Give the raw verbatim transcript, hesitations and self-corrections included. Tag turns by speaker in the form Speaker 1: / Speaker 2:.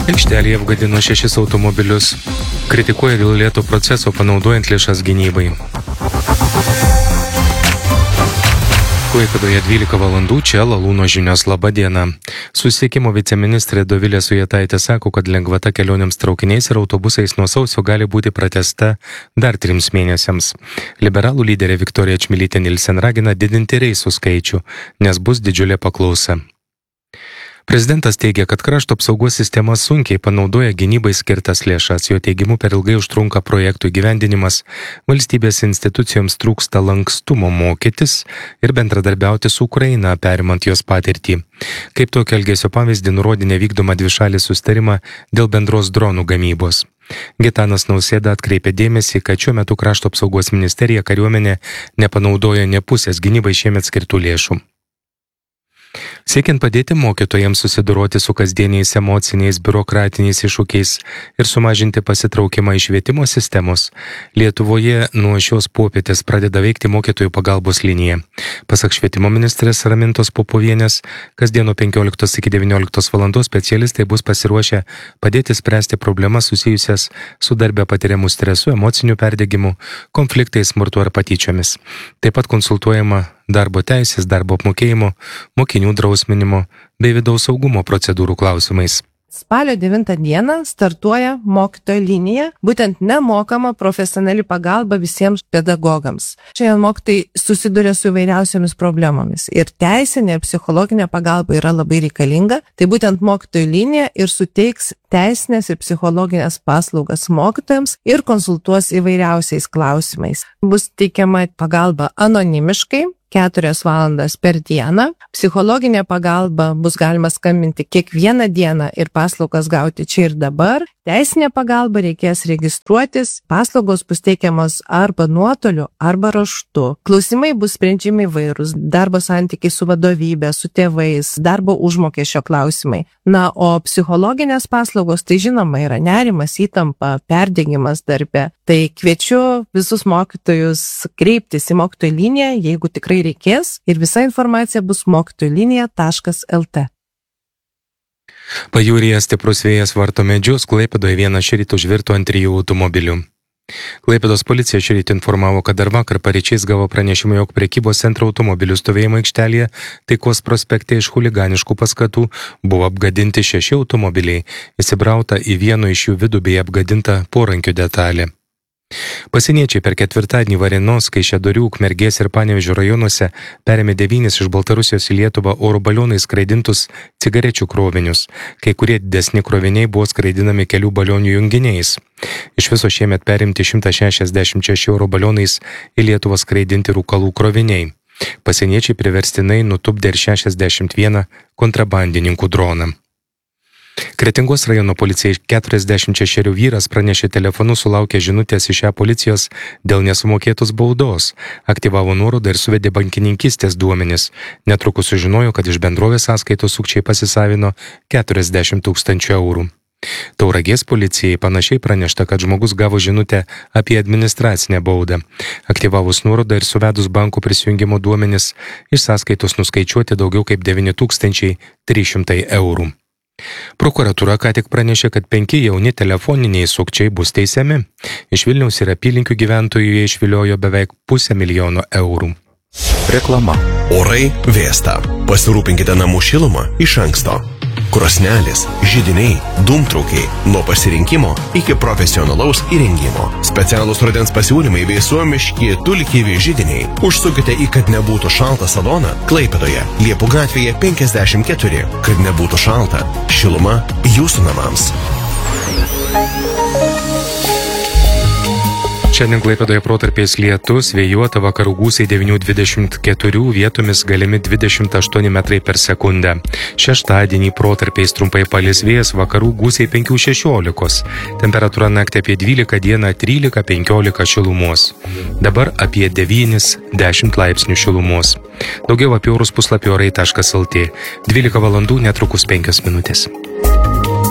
Speaker 1: Aikštelėje apgadino šešis automobilius. Kritikuoja dėl lėto proceso panaudojant lėšas gynybai. Klaipėdoje dvylika valandų, čia Lalūno žinios, laba diena. Susisiekimo viceministrė Dovilė Sujetaitė sako, kad lengvata kelionėms traukiniais ir autobusais nuo sausio gali būti pratęsta dar trims mėnesiams. Liberalų lyderė Viktorija Čmilytė Nilsen ragina didinti reisų skaičių, nes bus didžiulė paklausa. Prezidentas teigia, kad krašto apsaugos sistema sunkiai panaudoja gynybai skirtas lėšas. Jo teigimu, per ilgai užtrunka projektų įgyvendinimas, valstybės institucijoms trūksta lankstumo mokytis ir bendradarbiauti su Ukraina, perimant jos patirtį. Kaip tokio elgesio pavyzdį nurodė nevykdoma dvišalį susitarimą dėl bendros dronų gamybos. Gitanas Nausėda atkreipė dėmesį, kad šiuo metu krašto apsaugos ministerija kariuomenė nepanaudoja nė pusės gynybai šiemet skirtų lėšų. Siekiant padėti mokytojams susidoroti su kasdieniais emociniais, biurokratiniais iššūkiais ir sumažinti pasitraukimą iš švietimo sistemos, Lietuvoje nuo šios popietės pradeda veikti mokytojų pagalbos linija. Pasak švietimo ministrės Ramintos Popovienės, kasdien nuo penkioliktos iki devynioliktos valandos specialistai bus pasiruošę padėti spręsti problemas susijusias su darbe patiriamu stresu, emociniu perdegimu, konfliktais, smurtu ar patyčiomis. Taip pat konsultuojama darbo teisės, darbo apmokėjimo, mokinių drausminimo bei vidaus saugumo procedūrų klausimais.
Speaker 2: Spalio devintą dieną startuoja mokytojo linija, būtent nemokama profesionali pagalba visiems pedagogams. Šiandien mokytojai susiduria su įvairiausiomis problemomis ir teisinė ir psichologinė pagalba yra labai reikalinga. Tai būtent mokytojo linija ir suteiks teisinės ir psichologinės paslaugas mokytojams ir konsultuos įvairiausiais klausimais. Bus teikiama pagalba anonimiškai, keturias valandas per dieną. Psichologinė pagalba bus galima skambinti kiekvieną dieną ir paslaugas gauti čia ir dabar. Teisinė pagalba reikės registruotis, paslaugos bus teikiamos arba nuotoliu, arba raštu. Klausimai bus sprendžiami įvairūs, darbo santykiai su vadovybė, su tėvais, darbo užmokesčio klausimai. Na, o psichologinės paslaugos, tai žinoma, yra nerimas, įtampa, perdegimas darbe. Tai kviečiu visus mokytojus kreiptis į mokytojų liniją, jeigu tikrai reikės, ir visa informacija bus mokytojų linija taškas el te.
Speaker 1: Pajūryje stiprus vėjas varto medžius, Klaipėdoje vienas šįryt užvirto ant trijų automobilių. Klaipėdos policija šįryt informavo, kad dar vakar paryčiais gavo pranešimą, jog prekybos centro automobilių stovėjimo aikštelėje Taikos prospekte iš chuliganiškų paskatų buvo apgadinti šeši automobiliai, įsibrauta į vieno iš jų vidų bei apgadinta porankių detalė. Pasieniečiai per ketvirtadienį Varėnos, Kaišiadorių, Ukmergės ir Panevėžio rajonuose perėmė devynis iš Baltarusijos į Lietuvą oro balionais skraidintus cigarečių krovinius. Kai kurie didesni kroviniai buvo skraidinami kelių balionių junginiais. Iš viso šiemet perimti šimtas šešiasdešimt šeši oro balionais į Lietuvą skraidinti rūkalų kroviniai. Pasieniečiai priverstinai nutupdė ir šešiasdešimt vieną kontrabandininkų droną. Kretingos rajono policijai keturiasdešimt šešerių vyras pranešė telefonu sulaukė žinutės iš šią policijos dėl nesumokėtos baudos, aktyvavo nuorodą ir suvedė bankininkystės duomenis. Netrukus sužinojo, kad iš bendrovės sąskaitos sukčiai pasisavino keturiasdešimt tūkstančių eurų. Tauragės policijai panašiai pranešta, kad žmogus gavo žinutę apie administracinę baudą. Aktyvavus nuorodą ir suvedus bankų prisijungimo duomenis, iš sąskaitos nuskaičiuoti daugiau kaip devyni tūkstančiai trys šimtai eurų. Prokuratūra ką tik pranešė, kad penki jauni telefoniniai sukčiai bus teisiami. Iš Vilniaus ir apylinkių gyventojų jie išviliojo beveik pusę milijono eurų.
Speaker 3: Reklama. Orai vėsta. Pasirūpinkite namų šilumą iš anksto. Krosnelės, židiniai, dūmtraukiai, nuo pasirinkimo iki profesionalaus įrengimo. Specialūs rudens pasiūlymai bei suomiški tulkyvi židiniai. Užsukite į Kad nebūtų šalta saloną Klaipėdoje, Liepų gatvėje penkiasdešimt keturi. Kad nebūtų šalta, šiluma jūsų namams.
Speaker 1: Šiandien Klaipėdoje protarpiais lietus, vėjuota, vakarų gūsiai devyni dvidešimt keturi, vietomis galimi dvidešimt aštuoni metrai per sekundę. Šeštadienį protarpiais trumpai palis vėjas, vakarų gūsiai penki šešiolika. Temperatūra naktį apie dvylika, dieną trylika penkiolika šilumos. Dabar apie devyni dešimt laipsnių šilumos. Daugiau apie orus puslapio orai taškas el tė. dvylika valandų netrukus penkios minutės.